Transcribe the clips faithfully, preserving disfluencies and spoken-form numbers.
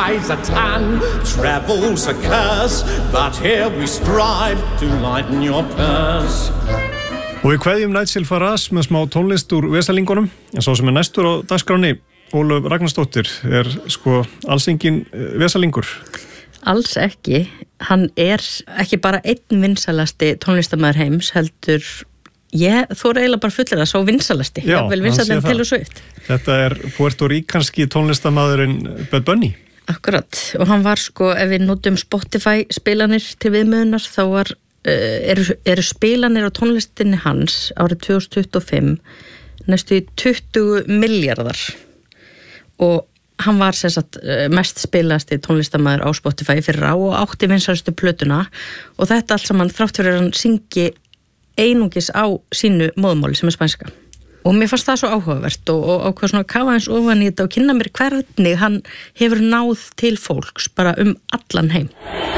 weighs a ton, travel's a curse, but here we strive to lighten your purse. Og við kveðjum Nigel Farage með smá tónlist úr Vesalingunum, en svo sem er næstur á dagskráni, Ólöf Ragnarsdóttir, er sko alls engin Vesalingur. Alls ekki. Hann er ekki bara einn vinsalasti tónlistarmaður heims, heldur ég þóra eiginlega bara fullir að sá vinsalasti. Já, vel vinsalinn til og Swift. Þetta er Puerto Ricanski tónlistarmaðurinn Bad Bunny. Akkurat, og hann var sko, ef við notum Spotify spilanir til viðmiðunar, þá var, uh, eru, eru spilanir á tónlistinni hans árið tvö þúsund tuttugu og fimm næstu tuttugu milljarðar og hann var sem sagt mest spilaðasti tónlistarmaður á Spotify fyrir á og átti vinsælustu plötuna og þetta allt saman þrátt fyrir að hann syngi einungis á sínu móðumáli sem er spænska. Og mér fannst það svo áhugavert og, og ákvað svona kafa eins ofan í þetta og kynna mér hvernig hann hefur náð til fólks bara um allan heim.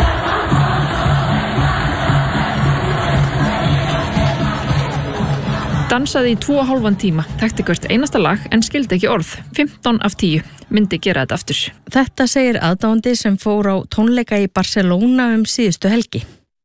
Dansaði í tvo og hálfan tíma, þekkti hvert einasta lag en skildi ekki orð. fimmtán af tíu myndi gera þetta aftur. Þetta segir aðdáandi sem fór á tónleika í Barcelona um síðustu helgi.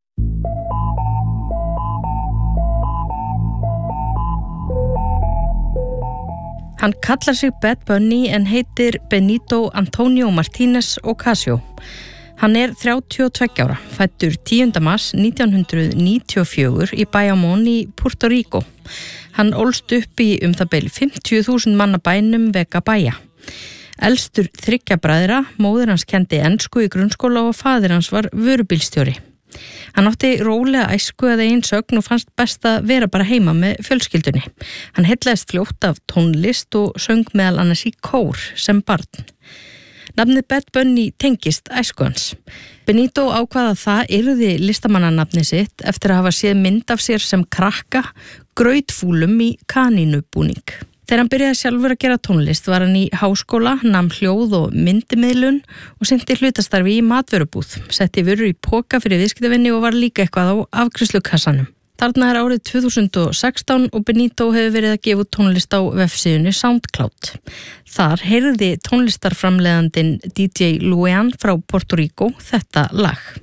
Hann kallar sig Bad Bunny en heitir Benito Antonio Martínez Ocasio. Hann er þrjátíu og tveggja ára, fæddur tíunda mars nítján hundruð níutíu og fjögur í Bayamón í Puerto Rico. Hann ólst upp í um það bil fimmtíu þúsund manna bænum Vega Baja. Elstur þriggja bræðra, móðir hans kendi ensku í grunnskóla og faðir hans var vörubílstjóri. Hann átti rólega æsku eða einn sögn og fannst best að vera bara heima með fjölskyldunni. Hann heillaðist fljótt af tónlist og söng meðal annars í kór sem barn. Nafnið Bad Bunny tengist æsku hans. Benito ákvað að það yrði listamannanafni sitt eftir að hafa séð mynd af sér sem krakka, grautfúlum í kanínubúning. Þegar hann byrjaði sjálfur að gera tónlist var hann í háskóla, nam hljóð og myndimiðlun og sinnti hlutastarfi í matvörubúð, setti vörur í poka fyrir viðskiptavinni og var líka eitthvað á afgreiðslukassanum. Þarna er árið tvö þúsund og sextán og Benito hefur verið að gefa út tónlist á vefsíðunni SoundCloud. Þar heyrði tónlistarframleiðandinn D J Luan frá Puerto Rico þetta lag.